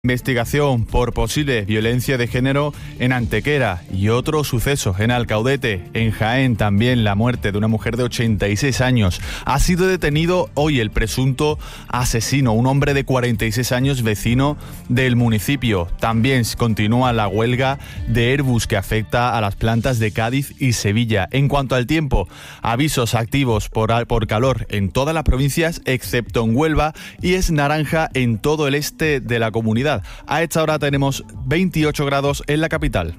Investigación por posible violencia de género en Antequera y otro suceso en Alcaudete. En Jaén también la muerte de una mujer de 86 años. Ha sido detenido hoy el presunto asesino, un hombre de 46 años vecino del municipio. También continúa la huelga de Airbus que afecta a las plantas de Cádiz y Sevilla. En cuanto al tiempo, avisos activos por calor en todas las provincias excepto en Huelva y es naranja en todo el este de la comunidad. A esta hora tenemos 28 grados en la capital.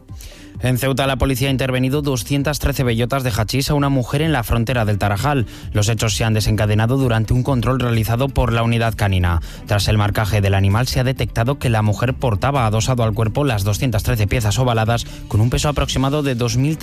En Ceuta, la policía ha intervenido 213 bellotas de hachís a una mujer en la frontera del Tarajal. Los hechos se han desencadenado durante un control realizado por la unidad canina. Tras el marcaje del animal, se ha detectado que la mujer portaba adosado al cuerpo las 213 piezas ovaladas con un peso aproximado de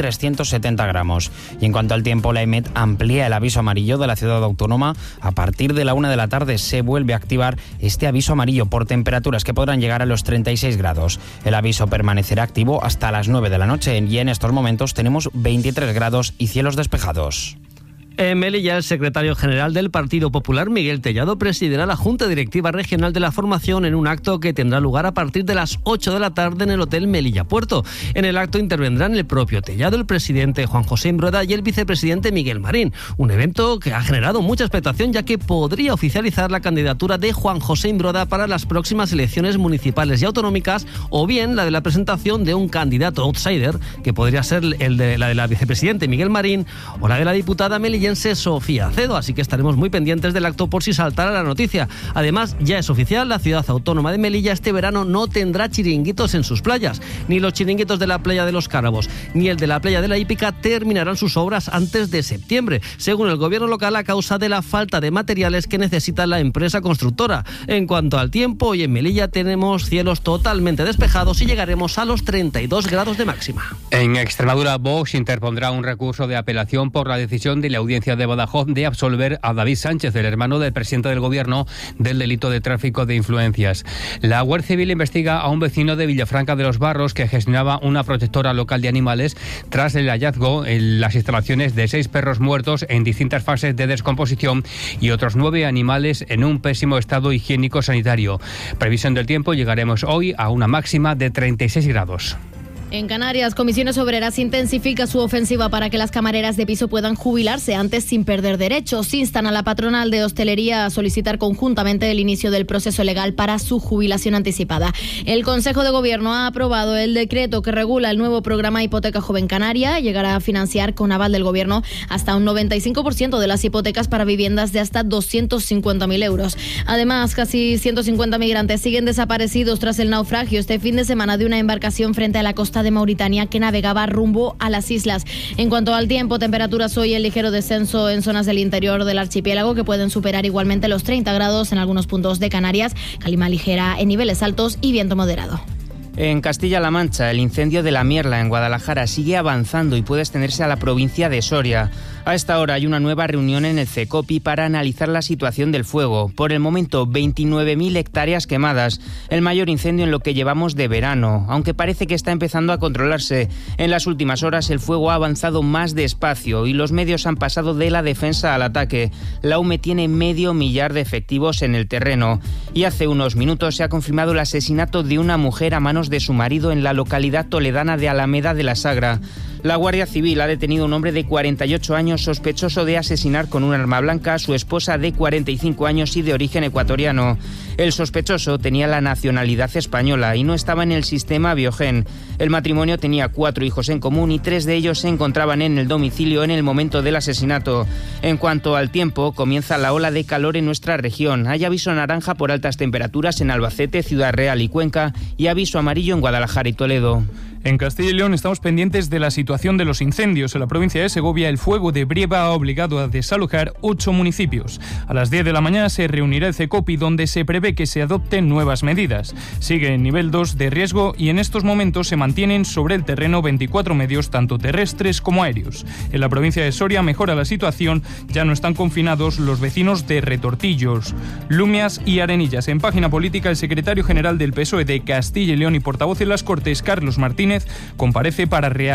2.370 gramos. Y en cuanto al tiempo, la EMET amplía el aviso amarillo de la ciudad autónoma. A partir de la 1 de la tarde se vuelve a activar este aviso amarillo por temperaturas que podrán llegar a los 36 grados. El aviso permanecerá activo hasta las 9 de la noche y en estos momentos tenemos 23 grados y cielos despejados. En Melilla, el secretario general del Partido Popular, Miguel Tellado, presidirá la Junta Directiva Regional de la Formación en un acto que tendrá lugar a partir de las 8 de la tarde en el Hotel Melilla Puerto. En el acto intervendrán el propio Tellado, el presidente Juan José Imbroda y el vicepresidente Miguel Marín. Un evento que ha generado mucha expectación ya que podría oficializar la candidatura de Juan José Imbroda para las próximas elecciones municipales y autonómicas o bien la de la presentación de un candidato outsider que podría ser la de la vicepresidente Miguel Marín o la de la diputada melillense Sofía Acedo, así que estaremos muy pendientes del acto por si saltara la noticia. Además, ya es oficial, la ciudad autónoma de Melilla este verano no tendrá chiringuitos en sus playas. Ni los chiringuitos de la playa de los Cárabos ni el de la playa de la Hípica terminarán sus obras antes de septiembre, según el gobierno local, a causa de la falta de materiales que necesita la empresa constructora. En cuanto al tiempo, hoy en Melilla tenemos cielos totalmente despejados y llegaremos a los 32 grados de máxima. En Extremadura, Vox interpondrá un recurso de apelación por la decisión de la Audiencia de Badajoz de absolver a David Sánchez, el hermano del presidente del gobierno, del delito de tráfico de influencias. La Guardia Civil investiga a un vecino de Villafranca de los Barros que gestionaba una protectora local de animales tras el hallazgo en las instalaciones de 6 perros muertos en distintas fases de descomposición y otros 9 animales en un pésimo estado higiénico sanitario. Previsión del tiempo, llegaremos hoy a una máxima de 36 grados. En Canarias, Comisiones Obreras intensifica su ofensiva para que las camareras de piso puedan jubilarse antes sin perder derechos. Instan a la patronal de hostelería a solicitar conjuntamente el inicio del proceso legal para su jubilación anticipada. El Consejo de Gobierno ha aprobado el decreto que regula el nuevo programa Hipoteca Joven Canaria. Llegará a financiar con aval del Gobierno hasta un 95% de las hipotecas para viviendas de hasta 250.000 euros. Además, casi 150 migrantes siguen desaparecidos tras el naufragio este fin de semana de una embarcación frente a la costa de Mauritania que navegaba rumbo a las islas. En cuanto al tiempo, temperaturas hoy en ligero descenso en zonas del interior del archipiélago que pueden superar igualmente los 30 grados en algunos puntos de Canarias, calima ligera en niveles altos y viento moderado. En Castilla-La Mancha, el incendio de la Mierla en Guadalajara sigue avanzando y puede extenderse a la provincia de Soria. A esta hora hay una nueva reunión en el CECOPI para analizar la situación del fuego. Por el momento, 29.000 hectáreas quemadas, el mayor incendio en lo que llevamos de verano, aunque parece que está empezando a controlarse. En las últimas horas el fuego ha avanzado más despacio y los medios han pasado de la defensa al ataque. La UME tiene 500.000 de efectivos en el terreno y hace unos minutos se ha confirmado el asesinato de una mujer a manos de su marido en la localidad toledana de Alameda de la Sagra. La Guardia Civil ha detenido a un hombre de 48 años sospechoso de asesinar con un arma blanca a su esposa de 45 años y de origen ecuatoriano. El sospechoso tenía la nacionalidad española y no estaba en el sistema Biogen. El matrimonio tenía 4 hijos en común y 3 de ellos se encontraban en el domicilio en el momento del asesinato. En cuanto al tiempo, comienza la ola de calor en nuestra región. Hay aviso naranja por altas temperaturas en Albacete, Ciudad Real y Cuenca y aviso amarillo en Guadalajara y Toledo. En Castilla y León estamos pendientes de la situación de los incendios. En la provincia de Segovia, el fuego de Brieva ha obligado a desalojar 8 municipios. A las 10 de la mañana se reunirá el CECOPI, donde se prevé que se adopten nuevas medidas. Sigue en nivel 2 de riesgo y en estos momentos se mantienen sobre el terreno 24 medios, tanto terrestres como aéreos. En la provincia de Soria mejora la situación, ya no están confinados los vecinos de Retortillos, Lumias y Arenillas. En página política, el secretario general del PSOE de Castilla y León y portavoz en las Cortes, Carlos Martínez, comparece para realizar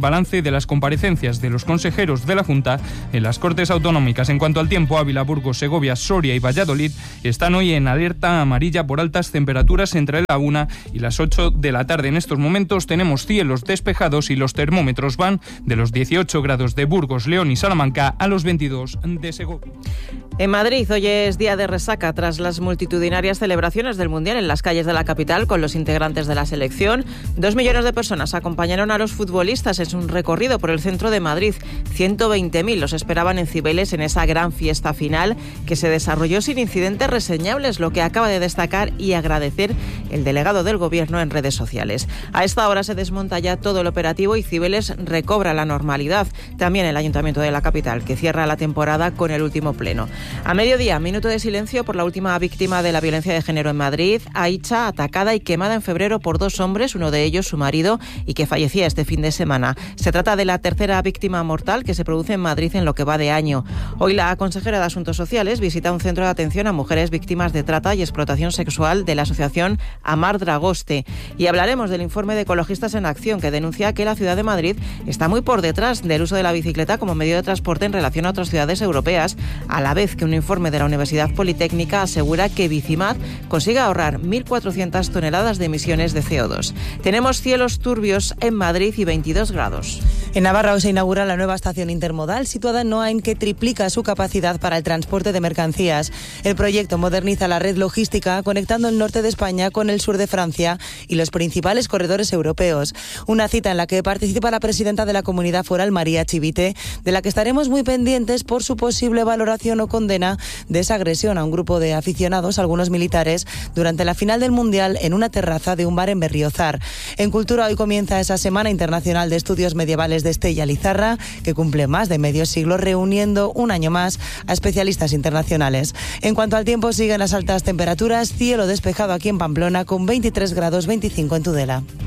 balance de las comparecencias de los consejeros de la Junta en las Cortes Autonómicas. En cuanto al tiempo, Ávila, Burgos, Segovia, Soria y Valladolid están hoy en alerta amarilla por altas temperaturas entre la 1 y las 8 de la tarde. En estos momentos tenemos cielos despejados y los termómetros van de los 18 grados de Burgos, León y Salamanca a los 22 de Segovia. En Madrid hoy es día de resaca tras las multitudinarias celebraciones del Mundial en las calles de la capital con los integrantes de la selección. 2 millones de personas acompañaron a los futbolistas en un recorrido por el centro de Madrid. 120.000 los esperaban en Cibeles en esa gran fiesta final que se desarrolló sin incidentes reseñables, lo que acaba de destacar y agradecer el delegado del Gobierno en redes sociales. A esta hora se desmonta ya todo el operativo y Cibeles recobra la normalidad. También el Ayuntamiento de la capital, que cierra la temporada con el último pleno. A mediodía, minuto de silencio por la última víctima de la violencia de género en Madrid, Aicha, atacada y quemada en febrero por 2 hombres, uno de ellos su marido, y que fallecía este fin de semana. Se trata de la tercera víctima mortal que se produce en Madrid en lo que va de año. Hoy la consejera de Asuntos Sociales visita un centro de atención a mujeres víctimas de trata y explotación sexual de la asociación Amar Dragoste. Y hablaremos del informe de Ecologistas en Acción, que denuncia que la ciudad de Madrid está muy por detrás del uso de la bicicleta como medio de transporte en relación a otras ciudades europeas, a la vez que un informe de la Universidad Politécnica asegura que Bicimad consigue ahorrar 1.400 toneladas de emisiones de CO2. Tenemos cielos turbios en Madrid y 22 grados. En Navarra hoy se inaugura la nueva estación intermodal situada en Noain, que triplica su capacidad para el transporte de mercancías. El proyecto moderniza la red logística conectando el norte de España con el sur de Francia y los principales corredores europeos. Una cita en la que participa la presidenta de la Comunidad Foral, María Chivite, de la que estaremos muy pendientes por su posible valoración o condena de esa agresión a un grupo de aficionados, algunos militares, durante la final del Mundial en una terraza de un bar en Berriozar. En Cultura hoy comienza esa Semana Internacional de Estudios Medievales de Estella Lizarra, que cumple más de medio siglo reuniendo un año más a especialistas internacionales. En cuanto al tiempo, siguen las altas temperaturas, cielo despejado aquí en Pamplona con 23 grados 25 en Tudela.